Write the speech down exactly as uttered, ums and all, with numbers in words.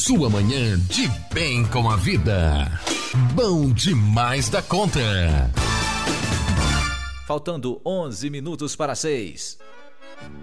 sua manhã de bem com a vida. Bom demais da conta. Faltando onze minutos para seis.